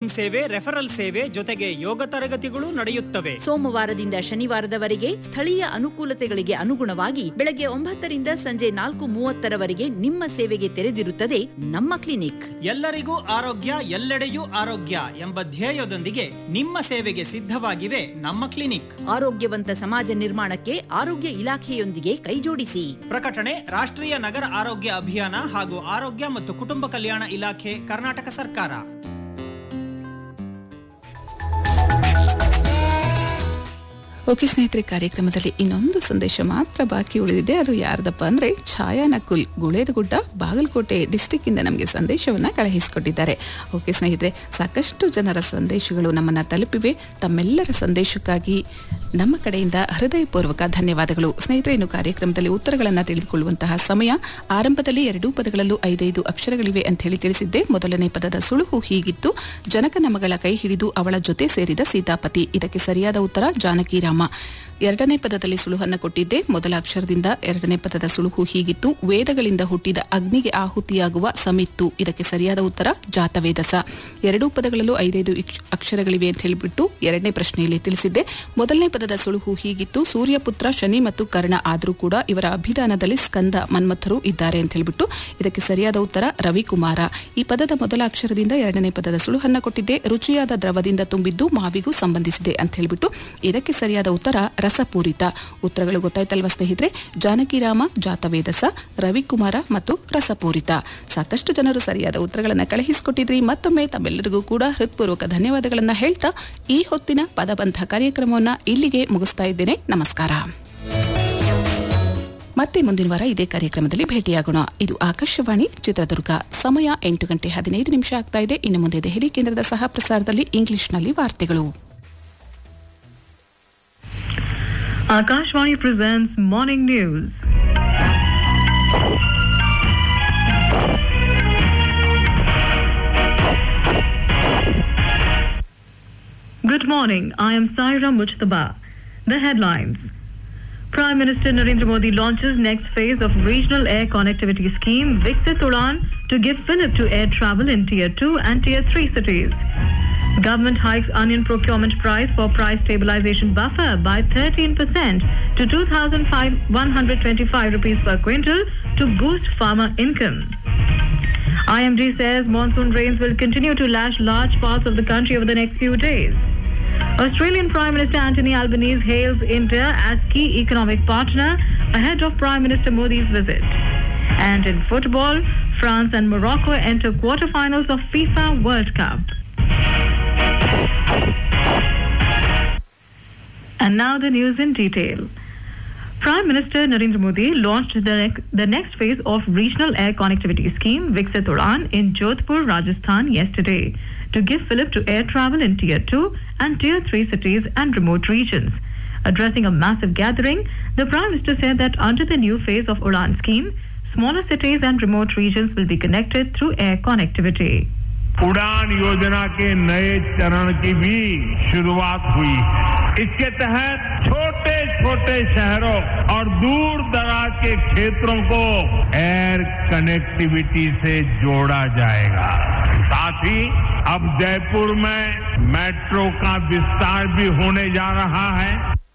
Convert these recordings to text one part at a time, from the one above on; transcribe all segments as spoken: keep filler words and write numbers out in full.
ಸೇವೆ, ರೆಫರಲ್ ಸೇವೆ ಜೊತೆಗೆ ಯೋಗ ತರಗತಿಗಳು ನಡೆಯುತ್ತವೆ. ಸೋಮವಾರದಿಂದ ಶನಿವಾರದವರೆಗೆ ಸ್ಥಳೀಯ ಅನುಕೂಲತೆಗಳಿಗೆ ಅನುಗುಣವಾಗಿ ಬೆಳಗ್ಗೆ ಒಂಬತ್ತರಿಂದ ಸಂಜೆ ನಾಲ್ಕು ಮೂವತ್ತರವರೆಗೆ ನಿಮ್ಮ ಸೇವೆಗೆ ತೆರೆದಿರುತ್ತದೆ ನಮ್ಮ ಕ್ಲಿನಿಕ್. ಎಲ್ಲರಿಗೂ ಆರೋಗ್ಯ, ಎಲ್ಲೆಡೆಯೂ ಆರೋಗ್ಯ ಎಂಬ ಧ್ಯೇಯದೊಂದಿಗೆ ನಿಮ್ಮ ಸೇವೆಗೆ ಸಿದ್ಧವಾಗಿವೆ ನಮ್ಮ ಕ್ಲಿನಿಕ್. ಆರೋಗ್ಯವಂತ ಸಮಾಜ ನಿರ್ಮಾಣಕ್ಕೆ ಆರೋಗ್ಯ ಇಲಾಖೆಯೊಂದಿಗೆ ಕೈಜೋಡಿಸಿ. ಪ್ರಕಟಣೆ ರಾಷ್ಟ್ರೀಯ ನಗರ ಆರೋಗ್ಯ ಅಭಿಯಾನ ಹಾಗೂ ಆರೋಗ್ಯ ಮತ್ತು ಕುಟುಂಬ ಕಲ್ಯಾಣ ಇಲಾಖೆ, ಕರ್ನಾಟಕ ಸರ್ಕಾರ. ಓಕೆ ಸ್ನೇಹಿತರೆ, ಕಾರ್ಯಕ್ರಮದಲ್ಲಿ ಇನ್ನೊಂದು ಸಂದೇಶ ಮಾತ್ರ ಬಾಕಿ ಉಳಿದಿದೆ. ಅದು ಯಾರ್ದಪ್ಪ ಅಂದರೆ ಛಾಯಾ ನಕುಲ್ ಗುಳೇದಗುಡ್ಡ, ಬಾಗಲಕೋಟೆ ಡಿಸ್ಟಿಕ್ ಇಂದ ನಮಗೆ ಸಂದೇಶವನ್ನು ಕಳುಹಿಸಿಕೊಟ್ಟಿದ್ದಾರೆ. ಓಕೆ ಸ್ನೇಹಿತರೆ, ಸಾಕಷ್ಟು ಜನರ ಸಂದೇಶಗಳು ನಮ್ಮನ್ನು ತಲುಪಿವೆ. ತಮ್ಮೆಲ್ಲರ ಸಂದೇಶಕ್ಕಾಗಿ ನಮ್ಮ ಕಡೆಯಿಂದ ಹೃದಯಪೂರ್ವಕ ಧನ್ಯವಾದಗಳು. ಸ್ನೇಹಿತರೆ, ಇನ್ನು ಕಾರ್ಯಕ್ರಮದಲ್ಲಿ ಉತ್ತರಗಳನ್ನು ತಿಳಿದುಕೊಳ್ಳುವಂತಹ ಸಮಯ. ಆರಂಭದಲ್ಲಿ ಎರಡೂ ಪದಗಳಲ್ಲೂ ಐದೈದು ಅಕ್ಷರಗಳಿವೆ ಅಂತ ಹೇಳಿ ತಿಳಿಸಿದ್ದೆ. ಮೊದಲನೇ ಪದದ ಸುಳುಹು ಹೀಗಿತ್ತು: ಜನಕನ ಮಗಳ ಕೈ ಹಿಡಿದು ಅವಳ ಜೊತೆ ಸೇರಿದ ಸೀತಾಪತಿ. ಇದಕ್ಕೆ ಸರಿಯಾದ ಉತ್ತರ ಜಾನಕಿರಾಮ. ಎರಡನೇ ಪದದಲ್ಲಿ ಸುಳುಹನ್ನು ಕೊಟ್ಟಿದ್ದೆ. ಮೊದಲ ಅಕ್ಷರದಿಂದ ಎರಡನೇ ಪದದ ಸುಳುಹು ಹೀಗಿತ್ತು: ವೇದಗಳಿಂದ ಹುಟ್ಟಿದ ಅಗ್ನಿಗೆ ಆಹುತಿಯಾಗುವ ಸಮಿತ್ತು. ಇದಕ್ಕೆ ಸರಿಯಾದ ಉತ್ತರ ಜಾತವೇದಸ. ಎರಡೂ ಪದಗಳಲ್ಲೂ ಐದೈದು ಅಕ್ಷರಗಳಿವೆ ಅಂತ ಹೇಳಿಬಿಟ್ಟು ಎರಡನೇ ಪ್ರಶ್ನೆಯಲ್ಲಿ ತಿಳಿಸಿದ್ದೆ. ಮೊದಲನೇ ಪದದ ಸುಳುಹು ಹೀಗಿತ್ತು: ಸೂರ್ಯಪುತ್ರ ಶನಿ ಮತ್ತು ಕರ್ಣ, ಆದರೂ ಕೂಡ ಇವರ ಅಭಿಧಾನದಲ್ಲಿ ಸ್ಕಂದ ಮನ್ಮಥರು ಇದ್ದಾರೆ ಅಂತ ಹೇಳಿಬಿಟ್ಟು. ಇದಕ್ಕೆ ಸರಿಯಾದ ಉತ್ತರ ರವಿಕುಮಾರ. ಈ ಪದದ ಮೊದಲ ಅಕ್ಷರದಿಂದ ಎರಡನೇ ಪದದ ಸುಳುಹನ್ನು ಕೊಟ್ಟಿದ್ದೆ. ರುಚಿಯಾದ ದ್ರವದಿಂದ ತುಂಬಿದ್ದು ಮಾವಿಗೂ ಸಂಬಂಧಿಸಿದೆ ಅಂತ ಹೇಳಿಬಿಟ್ಟು. ಇದಕ್ಕೆ ಸರಿಯಾದ ಉತ್ತರ ರಸಪೂರಿತ. ಉತ್ತರಗಳು ಗೊತ್ತಾಯ್ತಲ್ವಾ ಸ್ನೇಹಿತರೆ? ಜಾನಕಿರಾಮ, ಜಾತವೇದಸ, ರವಿಕುಮಾರ ಮತ್ತು ರಸಪೂರಿತ. ಸಾಕಷ್ಟು ಜನರು ಸರಿಯಾದ ಉತ್ತರಗಳನ್ನು ಕಳುಹಿಸಿಕೊಟ್ಟಿದ್ರಿ. ಮತ್ತೊಮ್ಮೆ ತಮ್ಮೆಲ್ಲರಿಗೂ ಕೂಡ ಹೃತ್ಪೂರ್ವಕ ಧನ್ಯವಾದಗಳನ್ನು ಹೇಳ್ತಾ ಈ ಹೊತ್ತಿನ ಪದಬಂಧ ಕಾರ್ಯಕ್ರಮವನ್ನು ಇಲ್ಲಿಗೆ ಮುಗಿಸ್ತಾ ಇದ್ದೇನೆ. ನಮಸ್ಕಾರ. ಮತ್ತೆ ಮುಂದಿನ ವಾರ ಇದೇ ಕಾರ್ಯಕ್ರಮದಲ್ಲಿ ಭೇಟಿಯಾಗೋಣ. ಇದು ಆಕಾಶವಾಣಿ ಚಿತ್ರದುರ್ಗ. ಸಮಯ ಎಂಟು ಗಂಟೆ ಹದಿನೈದು ನಿಮಿಷ ಆಗ್ತಾ ಇದೆ. ಇನ್ನು ಮುಂದೆ ದೆಹಲಿ ಕೇಂದ್ರದ ಸಹ ಪ್ರಸಾರದಲ್ಲಿ ಇಂಗ್ಲಿಷ್ನಲ್ಲಿ ವಾರ್ತೆಗಳು. Akashvani presents Morning News. Good morning. I am Saira Mujtaba. The headlines. Prime Minister Narendra Modi launches next phase of Regional Air Connectivity Scheme Viksit Udan to give fillip to air travel in Tier two and Tier three cities. Government hikes onion procurement price for price stabilization buffer by thirteen percent to two thousand one hundred twenty-five rupees per quintal to boost farmer income. I M D says monsoon rains will continue to lash large parts of the country over the next few days. Australian Prime Minister Anthony Albanese hails India as key economic partner ahead of Prime Minister Modi's visit. And in football, France and Morocco enter quarterfinals of FIFA World Cup. And now the news in detail. Prime Minister Narendra Modi launched the, the next phase of Regional Air Connectivity Scheme Viksit Udan in Jodhpur, Rajasthan yesterday to give fillip to air travel in Tier two and Tier three cities and remote regions. Addressing a massive gathering, the Prime Minister said that under the new phase of Udan scheme, smaller cities and remote regions will be connected through air connectivity. उड़ान योजना के नए चरण की भी शुरुआत हुई है। इसके तहत छोटे छोटे शहरों और दूर दराज के क्षेत्रों को एयर कनेक्टिविटी से जोड़ा जाएगा। साथ ही अब जयपुर में मेट्रो का विस्तार भी होने जा रहा है।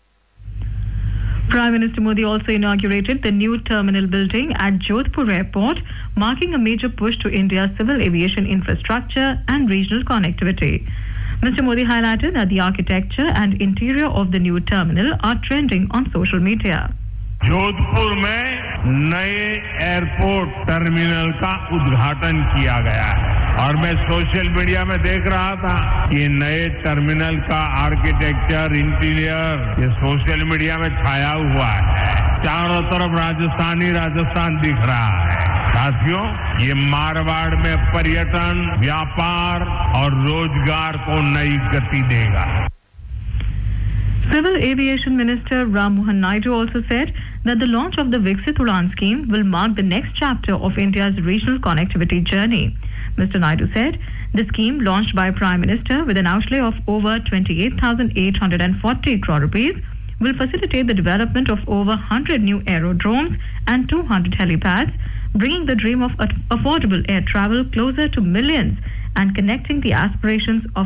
Prime Minister Modi also inaugurated the new terminal building at Jodhpur Airport, marking a major push to India's civil aviation infrastructure and regional connectivity. Mister Modi highlighted that the architecture and interior of the new terminal are trending on social media. Jodhpur में नए airport terminal का उद्घाटन किया गया है और मैं social media में देख रहा था कि नए टर्मिनल का आर्किटेक्चर, इंटीरियर ये सोशल मीडिया में छाया हुआ है। चारों तरफ राजस्थान ही राजस्थान दिख रहा है। साथियों, ये मारवाड़ में पर्यटन, व्यापार और रोजगार को नई गति देगा। Civil Aviation Minister Ram Mohan Naidu also said that the launch of the Viksit Udan scheme will mark the next chapter of India's regional connectivity journey. Mister Naidu said the scheme, launched by Prime Minister with an outlay of over twenty-eight thousand eight hundred forty crore rupees, will facilitate the development of over one hundred new aerodromes and two hundred helipads, bringing the dream of affordable air travel closer to millions and connecting the aspirations of